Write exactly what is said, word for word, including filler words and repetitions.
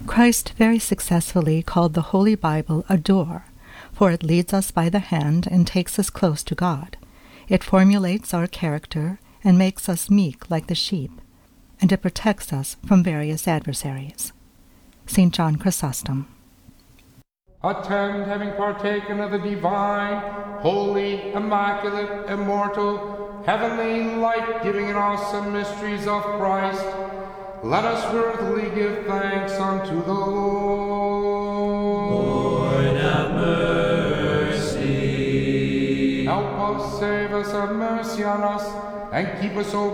Christ very successfully called the Holy Bible a door, for it leads us by the hand and takes us close to God. It formulates our character and makes us meek like the sheep, and it protects us from various adversaries. Saint John Chrysostom. Attend, having partaken of the divine, holy, immaculate, immortal, heavenly, life-giving, and awesome mysteries of Christ, let us worthily give thanks unto the Lord. Lord, have mercy. Help us, save us, have mercy on us, and keep us, O